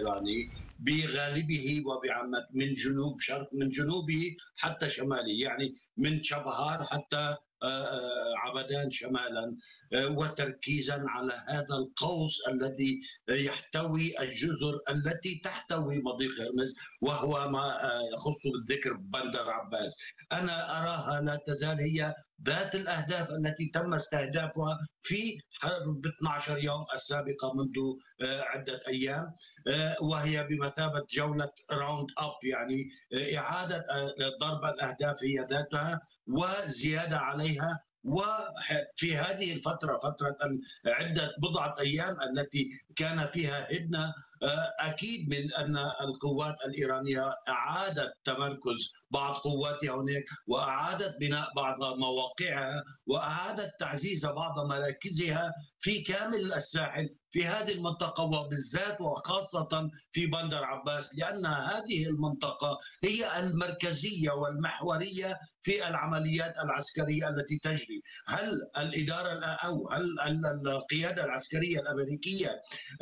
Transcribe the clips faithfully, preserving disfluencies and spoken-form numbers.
الإيراني بغالبه وبعامة من جنوب شرق من جنوبه حتى شماله، يعني من شبهار حتى عبدان شمالا، وتركيزا على هذا القوس الذي يحتوي الجزر التي تحتوي مضيق هرمز، وهو ما يخص بالذكر بندر عباس. أنا أراها لا تزال هي ذات الأهداف التي تم استهدافها في حرب اثني عشر يوم السابقة منذ عدة أيام، وهي بمثابة جولة راوند أب، يعني إعادة ضرب الأهداف هي ذاتها وزيادة عليها. وفي هذه الفترة فترة عدة بضعة أيام التي كان فيها هدنة، أكيد من أن القوات الإيرانية أعادت تمركز بعض قواتها هناك، وأعادت بناء بعض مواقعها، وأعادت تعزيز بعض مراكزها في كامل الساحل في هذه المنطقة، وبالذات وخاصة في بندر عباس، لأن هذه المنطقة هي المركزية والمحورية في العمليات العسكرية التي تجري. هل الإدارة أو هل القيادة العسكرية الأمريكية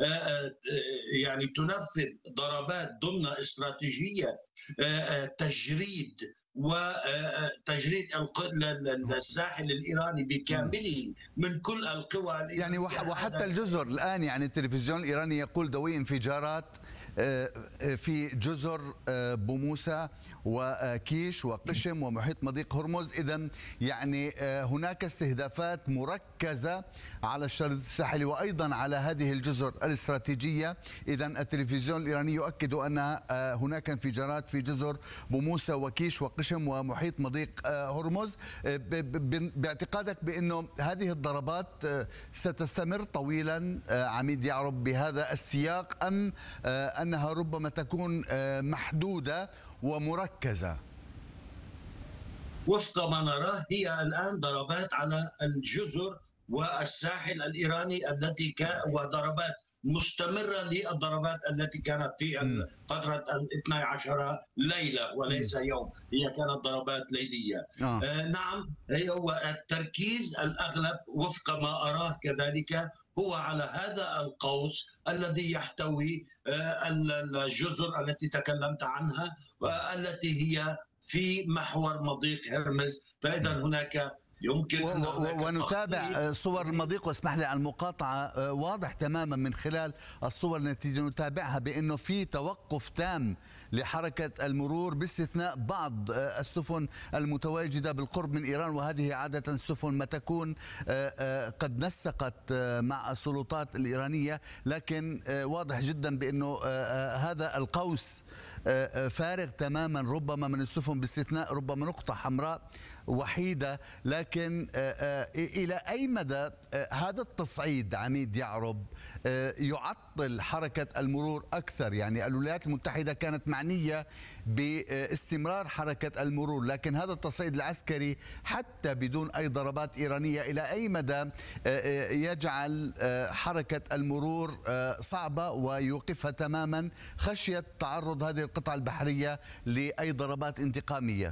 يعني تنفذ ضربات ضمن استراتيجية تجريد وتجريد الساحل الإيراني بكامله من كل القوى الإيرانية؟ يعني وحتى الجزر الآن، يعني التلفزيون الإيراني يقول دوي انفجارات في جزر بوموسة وكيش وقشم ومحيط مضيق هرمز. إذن يعني هناك استهدافات مركزة على الشريط الساحلي وأيضا على هذه الجزر الاستراتيجية. إذن التلفزيون الإيراني يؤكد أن هناك انفجارات في جزر بوموسة وكيش وقشم ومحيط مضيق هرمز. باعتقادك بأنه هذه الضربات ستستمر طويلا عميد يعرب بهذا السياق، أم أنها ربما تكون محدودة ومركزة؟ وفق ما نراه هي الآن ضربات على الجزر والساحل الإيراني التي كان، وضربات مستمرة للضربات التي كانت في فترة الاثني عشر ليلة وليس يوم، هي كانت ضربات ليلية. آه. آه نعم، هو التركيز الأغلب وفق ما أراه كذلك هو على هذا القوس الذي يحتوي الجزر التي تكلمت عنها والتي هي في محور مضيق هرمز. فإذا هناك يمكن و و ونتابع صور المضيق، واسمح لي على المقاطعة، واضح تماما من خلال الصور التي نتابعها بأنه في توقف تام لحركة المرور باستثناء بعض السفن المتواجدة بالقرب من إيران، وهذه عادة سفن ما تكون قد نسقت مع السلطات الإيرانية، لكن واضح جدا بأنه هذا القوس فارغ تماما ربما من السفن باستثناء ربما نقطة حمراء وحيدة. لكن إلى أي مدى هذا التصعيد عميد يعرب يعطل حركة المرور أكثر؟ يعني الولايات المتحدة كانت معنية باستمرار حركة المرور، لكن هذا التصعيد العسكري حتى بدون أي ضربات إيرانية إلى أي مدى يجعل حركة المرور صعبة ويوقفها تماما خشية تعرض هذه القطعة البحرية لأي ضربات انتقامية؟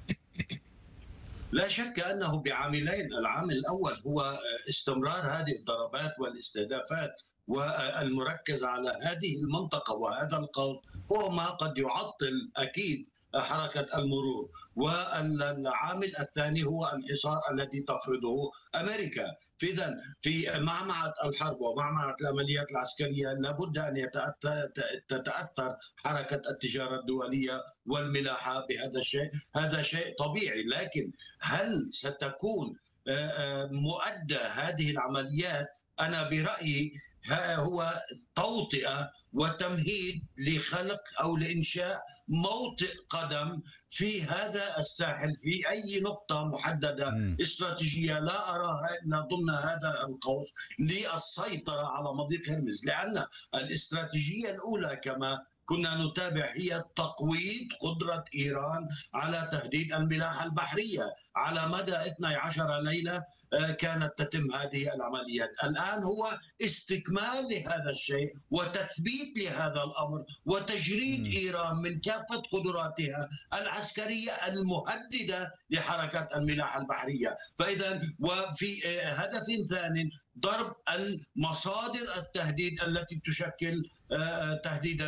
لا شك أنه بعاملين. العامل الأول هو استمرار هذه الضربات والاستهدافات والمركز على هذه المنطقة وهذا القوس، هو ما قد يعطل أكيد حركة المرور. والعامل الثاني هو الحصار الذي تفرضه أمريكا. إذا في معمعة الحرب ومعمعة العمليات العسكرية لابد أن تتأثر حركة التجارة الدولية والملاحة بهذا الشيء، هذا شيء طبيعي. لكن هل ستكون مؤدى هذه العمليات؟ أنا برأيي هو توطئة وتمهيد لخلق أو لإنشاء موطئ قدم في هذا الساحل في أي نقطة محددة م. استراتيجية لا أراها إلا ضمن هذا القوس للسيطرة على مضيق هرمز، لأن الاستراتيجية الأولى كما كنا نتابع هي تقويض قدرة إيران على تهديد الملاحة البحرية. على مدى اثنتي عشرة ليلة كانت تتم هذه العمليات. الآن هو استكمال لهذا الشيء وتثبيت لهذا الأمر وتجريد م. إيران من كافة قدراتها العسكرية المهددة لحركة الملاحة البحرية. فإذا وفي هدف ثاني ضرب المصادر التهديد التي تشكل تهديدا